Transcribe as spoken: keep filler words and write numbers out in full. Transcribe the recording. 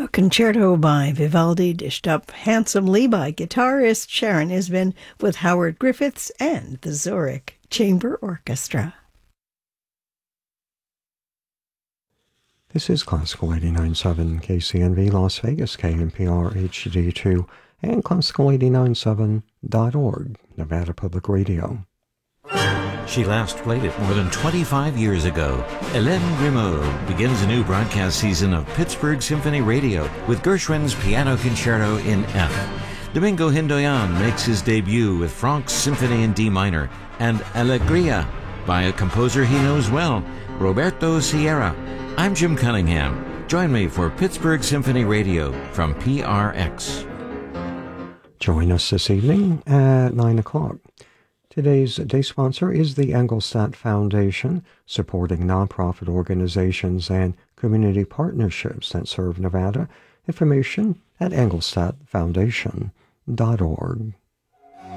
Concerto by Vivaldi, dished up handsomely by guitarist Sharon Isbin with Howard Griffiths and the Zurich Chamber Orchestra. This is Classical eighty-nine point seven K C N V Las Vegas, K N P R H D two, and Classical eighty-nine point seven dot org, Nevada Public Radio. She last played it more than twenty-five years ago. Hélène Grimaud begins a new broadcast season of Pittsburgh Symphony Radio with Gershwin's Piano Concerto in F. Domingo Hindoyan makes his debut with Franck's Symphony in D minor and Allegria by a composer he knows well, Roberto Sierra. I'm Jim Cunningham. Join me for Pittsburgh Symphony Radio from P R X. Join us this evening at nine o'clock. Today's day sponsor is the Engelstadt Foundation, supporting nonprofit organizations and community partnerships that serve Nevada. Information at engelstadt foundation dot org.